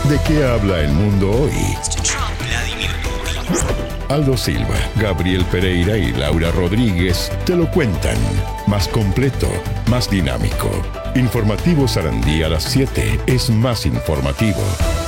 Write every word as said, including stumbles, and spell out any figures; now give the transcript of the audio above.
¿De qué habla el mundo hoy? Vladimir Putin. Aldo Silva, Gabriel Pereira y Laura Rodríguez te lo cuentan. Más completo, más dinámico. Informativo Sarandí a las siete es más informativo.